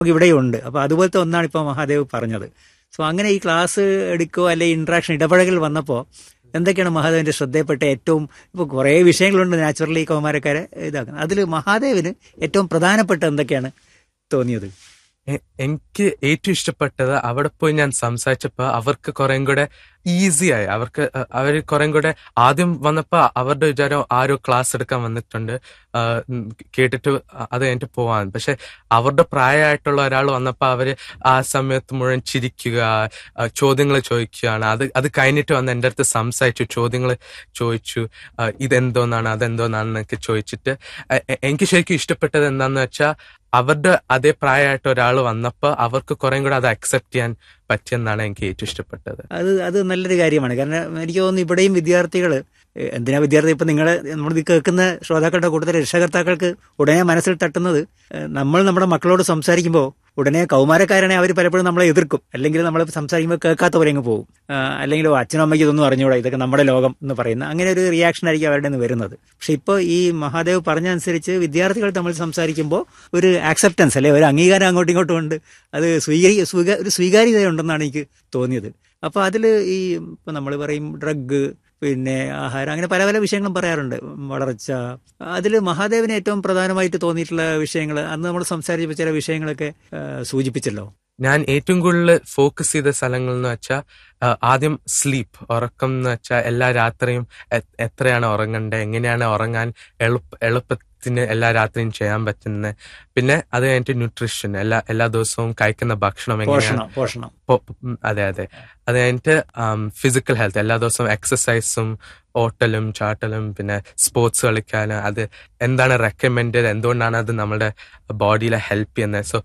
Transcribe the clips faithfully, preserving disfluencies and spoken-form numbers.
ഇവിടെയുണ്ട്. അപ്പോൾ അതുപോലത്തെ ഒന്നാണ് ഇപ്പോൾ മഹാദേവ് പറഞ്ഞത്. സോ അങ്ങനെ ഈ ക്ലാസ് എടുക്കുകയോ അല്ലെങ്കിൽ ഇൻട്രാക്ഷൻ ഇടപഴകൽ വന്നപ്പോൾ എന്തൊക്കെയാണ് മഹാദേവന്റെ ശ്രദ്ധയിൽപ്പെട്ട ഏറ്റവും, ഇപ്പോൾ കുറേ വിഷയങ്ങളുണ്ട് നാച്ചുറലി കൗമാരക്കാരെ ഇതാക്കുന്നത്, അതിൽ മഹാദേവിന് ഏറ്റവും പ്രധാനപ്പെട്ട എന്തൊക്കെയാണ് തോന്നിയത്? എനിക്ക് ഏറ്റവും ഇഷ്ടപ്പെട്ടത് അവിടെ പോയി ഞാൻ സംസാരിച്ചപ്പോ അവർക്ക് കുറെ കൂടെ ഈസിയായി. അവർക്ക് അവർ കുറെ കൂടെ ആദ്യം വന്നപ്പോ അവരുടെ വിചാരം ആരോ ക്ലാസ് എടുക്കാൻ വന്നിട്ടുണ്ട്, കേട്ടിട്ട് അത് കഴിഞ്ഞിട്ട് പോവാൻ. പക്ഷെ അവരുടെ പ്രായമായിട്ടുള്ള ഒരാൾ വന്നപ്പോ അവര് ആ സമയത്ത് മുഴുവൻ ചിരിക്കുക, ചോദ്യങ്ങൾ ചോദിക്കുകയാണ്. അത് അത് കഴിഞ്ഞിട്ട് വന്ന് എൻ്റെ അടുത്ത് സംസാരിച്ചു, ചോദ്യങ്ങൾ ചോദിച്ചു, ഇതെന്തോന്നാണ് അതെന്തോന്നാണെന്നൊക്കെ ചോദിച്ചിട്ട്. എനിക്ക് ശരിക്കും ഇഷ്ടപ്പെട്ടത് എന്താന്ന് വെച്ചാൽ അവരുടെ അതേ പ്രായമായിട്ട് ഒരാൾ വന്നപ്പോ അവർക്ക് കുറെ കൂടെ അത് അക്സെപ്റ്റ് ചെയ്യാൻ പറ്റിയെന്നാണ് എനിക്ക് ഏറ്റവും ഇഷ്ടപ്പെട്ടത്. അത് അത് നല്ലൊരു കാര്യമാണ്. കാരണം എനിക്ക് തോന്നുന്നു ഇവിടെയും വിദ്യാർത്ഥികൾ, എന്തിനാ വിദ്യാർത്ഥി, ഇപ്പം നിങ്ങളെ നമ്മൾ ഇത് കേൾക്കുന്ന ശ്രോതാക്കളുടെ കൂടുതൽ രക്ഷകർത്താക്കൾക്ക് ഉടനെ മനസ്സിൽ തട്ടുന്നത്, നമ്മൾ നമ്മുടെ മക്കളോട് സംസാരിക്കുമ്പോൾ ഉടനെ കൗമാരക്കാരനെ അവർ പലപ്പോഴും നമ്മളെ എതിർക്കും, അല്ലെങ്കിൽ നമ്മൾ സംസാരിക്കുമ്പോൾ കേൾക്കാത്തവരെങ്ങ് പോകും, അല്ലെങ്കിൽ അച്ഛനും അമ്മയ്ക്ക് ഇതൊന്നും അറിഞ്ഞൂടാ, ഇതൊക്കെ നമ്മുടെ ലോകം എന്ന് പറയുന്ന അങ്ങനെ ഒരു റിയാക്ഷൻ ആയിരിക്കും അവരുടെ നിന്ന് വരുന്നത്. പക്ഷെ ഇപ്പോൾ ഈ മഹാദേവ് പറഞ്ഞനുസരിച്ച് വിദ്യാർത്ഥികൾ തമ്മിൽ സംസാരിക്കുമ്പോൾ ഒരു ആക്സെപ്റ്റൻസ്, അല്ലെ ഒരു അംഗീകാരം അങ്ങോട്ടും ഇങ്ങോട്ടും ഉണ്ട്, അത് സ്വീകരി ഒരു സ്വീകാര്യതയുണ്ടെന്നാണ് എനിക്ക് തോന്നിയത്. അപ്പോൾ അതിൽ ഈ ഇപ്പം നമ്മൾ പറയും ഡ്രഗ്, പിന്നെ ആഹാരം, അങ്ങനെ പല പല വിഷയങ്ങളും പറയാറുണ്ട്, വളർച്ച. അതിൽ മഹാദേവിന് ഏറ്റവും പ്രധാനമായിട്ട് തോന്നിയിട്ടുള്ള വിഷയങ്ങൾ അന്ന് നമ്മൾ സംസാരിച്ചപ്പോൾ ചില വിഷയങ്ങളൊക്കെ സൂചിപ്പിച്ചല്ലോ. ഞാൻ ഏറ്റവും കൂടുതൽ ഫോക്കസ് ചെയ്ത സ്ഥലങ്ങൾ എന്ന് വെച്ചാൽ ആദ്യം സ്ലീപ്പ്, ഉറക്കം എന്ന് വെച്ചാൽ എല്ലാ രാത്രിയും എത്രയാണ് ഉറങ്ങേണ്ടത്, എങ്ങനെയാണ് ഉറങ്ങാൻ എളുപ്പ എളുപ്പത്തിന് എല്ലാ രാത്രിയും ചെയ്യാൻ പറ്റുന്നത്. പിന്നെ അത് കഴിഞ്ഞിട്ട് ന്യൂട്രീഷൻ, എല്ലാ എല്ലാ ദിവസവും കഴിക്കുന്ന ഭക്ഷണം എങ്ങനെയാണ്, അതെ അതെ അത് കഴിഞ്ഞിട്ട് ഫിസിക്കൽ ഹെൽത്ത്, എല്ലാ ദിവസവും എക്സസൈസും ഓട്ടലും ചാട്ടലും പിന്നെ സ്പോർട്സ് കളിക്കാനും അത് എന്താണ് റെക്കമെൻഡ്, എന്തുകൊണ്ടാണ് അത് നമ്മുടെ ബോഡിയിലെ ഹെൽപ്പ് ചെയ്യുന്നത്. സോ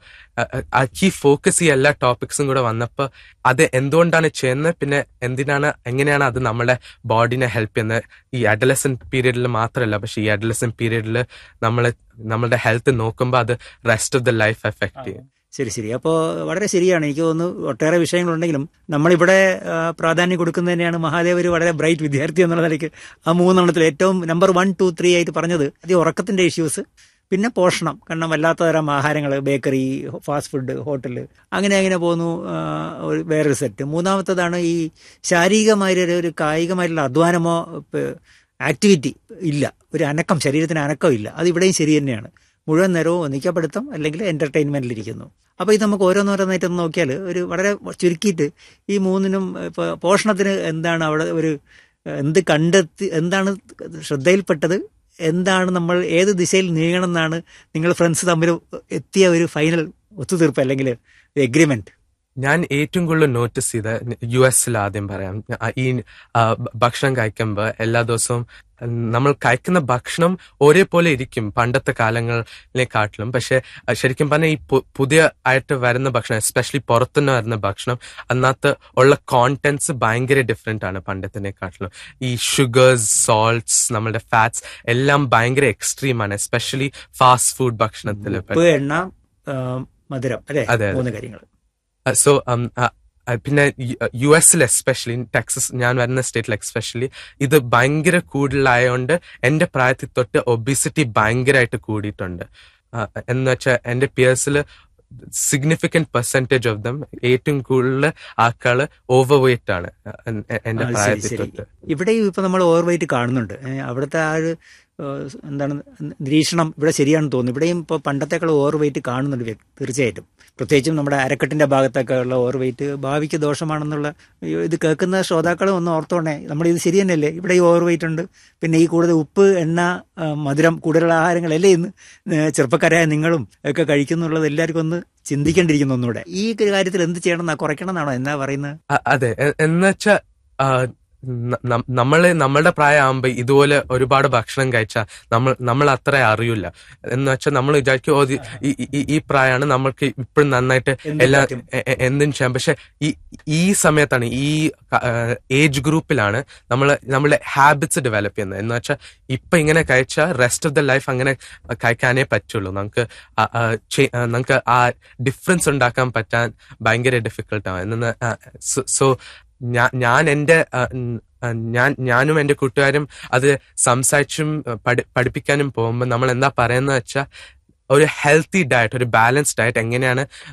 ഈ ഫോക്കസ് ഈ എല്ലാ ടോപ്പിക്സും കൂടെ വന്നപ്പോൾ അത് എന്തുകൊണ്ടാണ് ചെയ്യുന്നത്, പിന്നെ എന്തിനാണ് എങ്ങനെയാണ് അത് നമ്മുടെ ബോഡിനെ ഹെൽപ്പ് ചെയ്യുന്നത്. ഈ അഡലസന്റ് പീരീഡിൽ മാത്രമല്ല, പക്ഷെ ഈ അഡലസന്റ് പീരീഡിൽ നമ്മൾ നമ്മളുടെ ഹെൽത്ത് നോക്കുമ്പോൾ അത് rest of the life effect ചെയ്യും. ശരി ശരി അപ്പോൾ വളരെ ശരിയാണ്. എനിക്ക് തോന്നുന്നു ഒട്ടേറെ വിഷയങ്ങളുണ്ടെങ്കിലും നമ്മളിവിടെ പ്രാധാന്യം കൊടുക്കുന്നത് തന്നെയാണ് മഹാദേവ് ഒരു വളരെ ബ്രൈറ്റ് വിദ്യാർത്ഥി എന്നുള്ള നിലയ്ക്ക് ആ മൂന്നെണ്ണത്തിൽ ഏറ്റവും നമ്പർ വൺ ടു ത്രീ ആയിട്ട് പറഞ്ഞത് അത് ഉറക്കത്തിന്റെ ഇഷ്യൂസ്, പിന്നെ പോഷണം, കാരണം വല്ലാത്ത തരം ആഹാരങ്ങൾ, ബേക്കറി, ഫാസ്റ്റ് ഫുഡ്, ഹോട്ടൽ, അങ്ങനെ അങ്ങനെ പോകുന്നു വേറൊരു സെറ്റ്. മൂന്നാമത്തതാണ് ഈ ശാരീരികമായ ഒരു കായികമായിട്ടുള്ള അധ്വാനമോ ആക്ടിവിറ്റി ഇല്ല, ഒരു അനക്കം, ശരീരത്തിന് അനക്കം ഇല്ല. അത് ഇവിടെയും ശരി തന്നെയാണ്. മുഴുവൻ നേരവും ഒന്നിക്കപ്പെടുത്തം അല്ലെങ്കിൽ എന്റർടൈൻമെന്റിലിരിക്കുന്നു. അപ്പോൾ ഇത് നമുക്ക് ഓരോന്നോരോന്നായിട്ട് നോക്കിയാൽ ഒരു വളരെ ചുരുക്കിയിട്ട് ഈ മൂന്നിനും ഇപ്പോൾ പോഷണത്തിന് എന്താണ് അവിടെ ഒരു എന്ത് കണ്ടെത്തി, എന്താണ് ശ്രദ്ധയിൽപ്പെട്ടത്, എന്താണ് നമ്മൾ ഏത് ദിശയിൽ നീങ്ങണം എന്നാണ് നിങ്ങൾ ഫ്രണ്ട്സ് തമ്മിൽ എത്തിയ ഒരു ഫൈനൽ ഒത്തുതീർപ്പ് അല്ലെങ്കിൽ എഗ്രിമെന്റ്? ഞാൻ ഏറ്റവും കൂടുതൽ നോട്ടീസ് ചെയ്ത യു എസിൽ ആദ്യം പറയാം. ഈ ഭക്ഷണം കഴിക്കുമ്പോൾ എല്ലാ ദിവസവും നമ്മൾ കഴിക്കുന്ന ഭക്ഷണം ഒരേപോലെ ഇരിക്കും പണ്ടത്തെ കാലങ്ങളിലെക്കാട്ടിലും. പക്ഷെ ശരിക്കും പറഞ്ഞാൽ ഈ പുതിയ ആയിട്ട് വരുന്ന ഭക്ഷണം, എസ്പെഷ്യലി പുറത്തുനിന്ന് വരുന്ന ഭക്ഷണം, അതിനകത്ത് ഉള്ള കോണ്ടന്റ്സ് ഭയങ്കര ഡിഫറെന്റ് ആണ് പണ്ടത്തിനെക്കാട്ടിലും. ഈ ഷുഗേഴ്സ്, സോൾട്ട്സ്, നമ്മുടെ ഫാറ്റ്സ് എല്ലാം ഭയങ്കര എക്സ്ട്രീം ആണ്, എസ്പെഷ്യലി ഫാസ്റ്റ് ഫുഡ് ഭക്ഷണത്തിൽ. എണ്ണ, മധുരം, അതെ മൂന്ന് കാര്യങ്ങൾ. സോ പിന്നെ യു എസിൽ എസ്പെഷ്യലി ടെക്സസ്, ഞാൻ വരുന്ന സ്റ്റേറ്റിൽ എസ്പെഷ്യലി ഇത് ഭയങ്കര കൂടുതലായതുകൊണ്ട് എന്റെ പ്രായത്തിൽ തൊട്ട് ഒബിസിറ്റി ഭയങ്കരമായിട്ട് കൂടിയിട്ടുണ്ട്. എന്ന് വെച്ചാൽ എന്റെ പിയേഴ്സിൽ സിഗ്നിഫിക്കന്റ് പെർസെന്റേജ് ഓഫ് ദം, ഏറ്റവും കൂടുതൽ ആൾക്കാള് ഓവർ വെയിറ്റ് ആണ് എന്റെ പ്രായത്തിൽ തൊട്ട്. ഇവിടെയും ഇപ്പൊ നമ്മൾ ഓവർ വെയിറ്റ് കാണുന്നുണ്ട്. അവിടുത്തെ ആ ഒരു എന്താണ് നിരീക്ഷണം ഇവിടെ ശരിയാണെന്ന് തോന്നുന്നു. ഇവിടെയും ഇപ്പോൾ പണ്ടത്തേക്കാൾ ഓവർ വെയിറ്റ് കാണുന്നുണ്ട് തീർച്ചയായിട്ടും. പ്രത്യേകിച്ചും നമ്മുടെ അരക്കെട്ടിന്റെ ഭാഗത്തൊക്കെ ഉള്ള ഓവർ വെയിറ്റ് ഭാവിക്ക് ദോഷമാണെന്നുള്ള ഇത് കേൾക്കുന്ന ശ്രോതാക്കൾ ഒന്ന് ഓർത്തോണേ. നമ്മളിത് ശരി തന്നെയല്ലേ, ഇവിടെ ഈ ഓവർ വെയിറ്റ് ഉണ്ട്. പിന്നെ ഈ കൂടുതൽ ഉപ്പ്, എണ്ണ, മധുരം, കൂടുതലുള്ള ആഹാരങ്ങളല്ലേ ഇന്ന് ചെറുപ്പക്കാരായ നിങ്ങളും ഒക്കെ കഴിക്കുന്നുള്ളത് എല്ലാവർക്കും ഒന്ന് ചിന്തിക്കേണ്ടിയിരിക്കുന്നു ഒന്നുകൂടെ. ഈ കാര്യത്തിൽ എന്ത് ചെയ്യണം എന്നാ, കുറയ്ക്കണം എന്നാണോ എന്നാ പറയുന്നത്? അതെ, എന്നുവെച്ചാ നമ്മള് നമ്മളുടെ പ്രായമാകുമ്പോ ഇതുപോലെ ഒരുപാട് ഭക്ഷണം കഴിച്ചാൽ നമ്മൾ നമ്മൾ അത്ര അറിയില്ല. എന്ന് വെച്ചാൽ നമ്മൾ വിചാരിക്കും ഈ പ്രായമാണ്, നമ്മൾക്ക് ഇപ്പോഴും നന്നായിട്ട് എല്ലാ എന്തും ചെയ്യാം. പക്ഷെ ഈ ഈ സമയത്താണ്, ഈ ഏജ് ഗ്രൂപ്പിലാണ് നമ്മൾ നമ്മുടെ ഹാബിറ്റ്സ് ഡെവലപ്പ് ചെയ്യുന്നത്. എന്ന് വെച്ചാൽ ഇപ്പൊ ഇങ്ങനെ കഴിച്ചാൽ റെസ്റ്റ് ഓഫ് ദ ലൈഫ് അങ്ങനെ കഴിക്കാനേ പറ്റുള്ളൂ. നമുക്ക് നമുക്ക് ആ ഡിഫറൻസ് ഉണ്ടാക്കാൻ പറ്റാൻ ഭയങ്കര ഡിഫിക്കൽട്ടാണ്. എന്ന് സോ ഞാൻ ഞാൻ എൻ്റെ ഞാൻ ഞാനും എൻ്റെ കൂട്ടുകാരും അത് സംസാരിച്ചും പഠി പഠിപ്പിക്കാനും പോകുമ്പോൾ നമ്മൾ എന്താ പറയുന്നത് വെച്ചാൽ ഒരു ഹെൽത്തി ഡയറ്റ്, ഒരു ബാലൻസ്ഡ് ഡയറ്റ് എങ്ങനെയാണ്